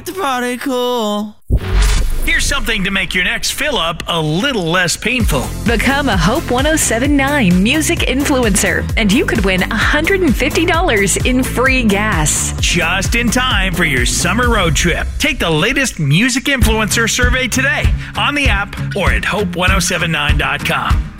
the party cool. Here's something to make your next fill up a little less painful. Become a Hope 1079 music influencer, and you could win $150 in free gas. Just in time for your summer road trip. Take the latest music influencer survey today on the app or at hope1079.com.